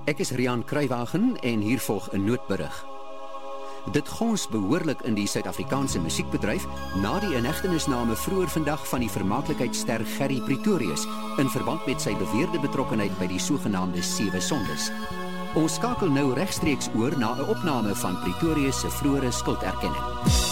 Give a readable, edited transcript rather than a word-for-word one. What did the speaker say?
Ek is Rian Kruiwagen en hier volg 'n noodberig. Dit gons behoorlik in die Suid-Afrikaanse musiekbedryf na die inhegtenisname vroeër vandag van die vermaaklikheidster Gerry Pretorius in verband met sy beweerde betrokkenheid by die sogenaamde 7 sondes. Ons skakel nou regstreeks oor na 'n opname van Pretorius se vroeëre skulderkenning.